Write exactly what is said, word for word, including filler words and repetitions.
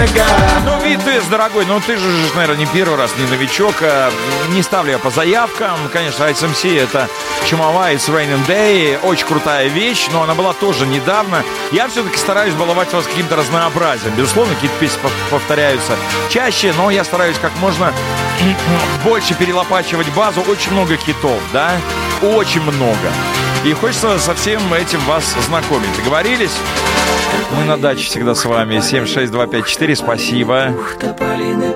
Ну, Витес, дорогой, ну ты же, наверное, не первый раз, не новичок. Не ставлю я по заявкам. Конечно, Ice эм си — это чумовая It's Raining Day. Очень крутая вещь, но она была тоже недавно. Я все-таки стараюсь баловать вас каким-то разнообразием. Безусловно, какие-то песни повторяются чаще, но я стараюсь как можно больше перелопачивать базу. Очень много хитов, да? Очень много. И хочется со всем этим вас знакомить. Договорились? Мы на даче всегда с вами. семь шесть два пять четыре. Спасибо.